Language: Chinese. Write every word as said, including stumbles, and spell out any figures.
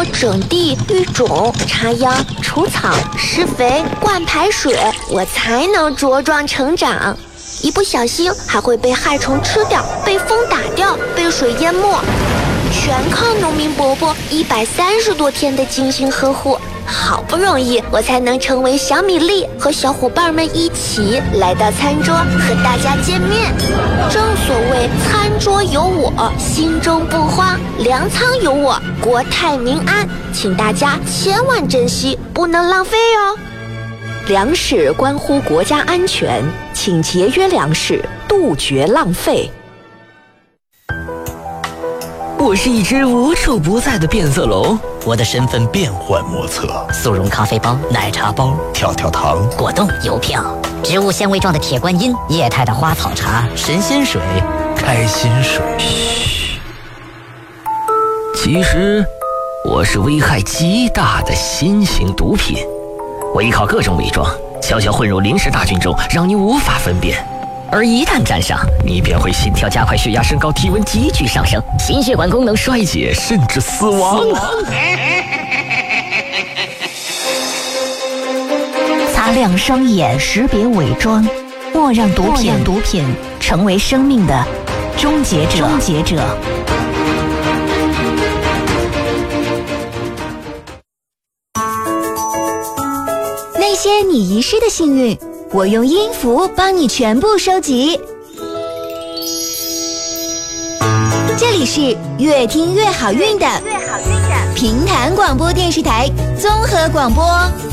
过整地、育种、插秧、除草、施肥、灌排水，我才能茁壮成长。一不小心还会被害虫吃掉，被风打掉，被水淹没，全靠农民伯伯一百三十多天的精心呵护。好不容易我才能成为小米粒，和小伙伴们一起来到餐桌和大家见面。正所谓餐桌有我，心中不慌；粮仓有我，国泰民安。请大家千万珍惜，不能浪费哦。 粮食关乎国家安全，请节约粮食，杜绝浪费。 我是一只无处不在的变色龙， 我的身份变幻莫测， 速溶咖啡包、奶茶包、 跳跳糖、 果冻、邮票、植物纤维状的铁观音、液态的花草茶、 神仙水、开心水。 嘘，其实我是危害极大的新型毒品，我依靠各种伪装，悄悄混入临时大军中，让你无法分辨。而一旦沾上，你便会心跳加快、血压升高、体温急剧上升、心血管功能衰竭，甚至死亡。 擦亮双眼，识别伪装，莫让毒品毒品成为生命的终结者。终结者。 那些你遗失的幸运，我用音符帮你全部收集。这里是越听越好运的平潭广播电视台综合广播。